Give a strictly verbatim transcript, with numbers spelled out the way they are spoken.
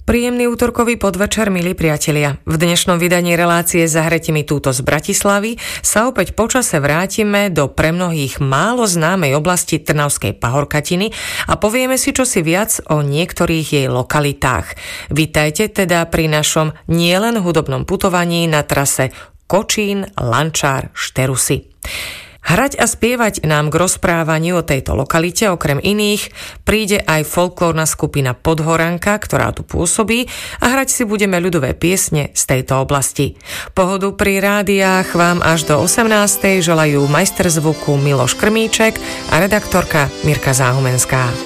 Príjemný útorkový podvečer, milí priatelia. V dnešnom vydaní relácie Zahrajte mi túto z Bratislavy sa opäť počase vrátime do pre mnohých málo známej oblasti Trnavskej pahorkatiny a povieme si čosi viac o niektorých jej lokalitách. Vítajte teda pri našom nielen hudobnom putovaní na trase Kočín, Lančár, Šterusy. Hrať a spievať nám k rozprávaniu o tejto lokalite okrem iných príde aj folklórna skupina Podhoranka, ktorá tu pôsobí, a hrať si budeme ľudové piesne z tejto oblasti. Pohodu pri rádiách vám až do osemnástej želajú majster zvuku Miloš Krmíček a redaktorka Mirka Záhumenská.